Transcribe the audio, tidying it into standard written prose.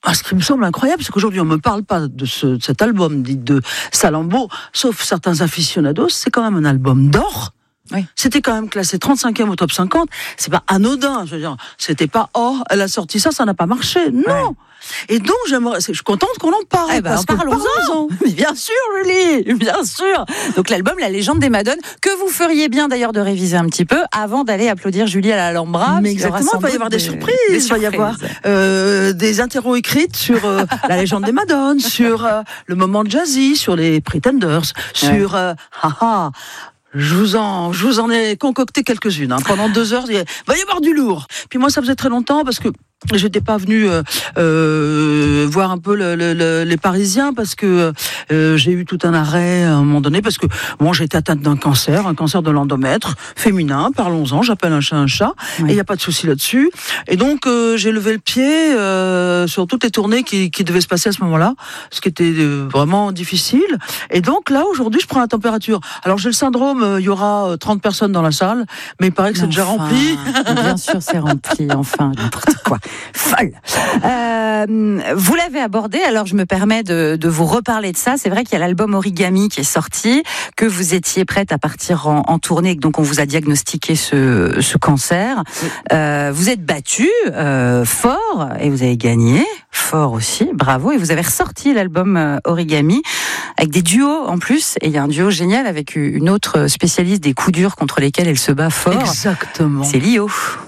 Ce qui me semble incroyable, c'est qu'aujourd'hui, on ne me parle pas de cet album dit de Salammbô, sauf certains aficionados, c'est quand même un album d'or. Oui. C'était quand même classé 35e au top 50. C'est pas anodin. Je veux dire, c'était pas, elle a sorti ça n'a pas marché. Non. Ouais. Et donc, je suis contente qu'on en parle. Parlons-en. Mais bien sûr, Julie, bien sûr. Donc, l'album La Légende des Madones, que vous feriez bien d'ailleurs de réviser un petit peu avant d'aller applaudir Julie à l'Alhambra. Mais exactement, il va y avoir des surprises. Il va y avoir des interros écrites sur La Légende des Madones, sur le moment jazzy, sur les Pretenders, sur je vous en ai concocté quelques-unes. Pendant 2 heures, il va y avoir du lourd. Puis moi, ça faisait très longtemps parce que j'étais pas venue voir un peu les Parisiens parce que j'ai eu tout un arrêt à un moment donné parce que moi j'ai été atteinte d'un cancer de l'endomètre féminin, parlons-en, j'appelle un chat, oui. Et il n'y a pas de souci là-dessus. Et donc j'ai levé le pied sur toutes les tournées qui devaient se passer à ce moment-là, ce qui était vraiment difficile. Et donc là aujourd'hui je prends la température. Alors j'ai le syndrome, il y aura 30 personnes dans la salle, mais il paraît que c'est déjà rempli. Bien sûr c'est rempli, enfin n'importe quoi. Folle. Vous l'avez abordé, alors je me permets de vous reparler de ça. C'est vrai qu'il y a l'album Origami qui est sorti, que vous étiez prête à partir en tournée, donc on vous a diagnostiqué ce cancer. Oui. Vous êtes battue fort et vous avez gagné fort aussi, bravo. Et vous avez ressorti l'album Origami avec des duos en plus. Et il y a un duo génial avec une autre spécialiste des coups durs contre lesquels elle se bat fort. Exactement. C'est Lio.